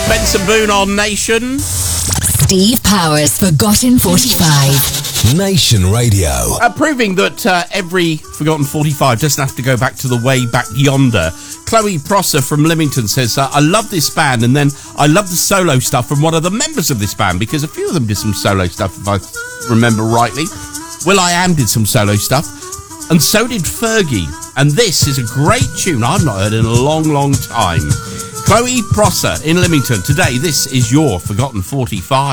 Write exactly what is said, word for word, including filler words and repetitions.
Benson Boone on Nation. Steve Powers, Forgotten forty-five. Nation Radio. Uh, proving that uh, every Forgotten forty-five doesn't have to go back to the way back yonder. Chloe Prosser from Lymington says, uh, I love this band, and then I love the solo stuff from one of the members of this band, because a few of them did some solo stuff, if I remember rightly. will.i.am did some solo stuff, and so did Fergie. And this is a great tune I've not heard in a long, long time. Chloe Prosser in Lymington. Today, this is your Forgotten forty-five.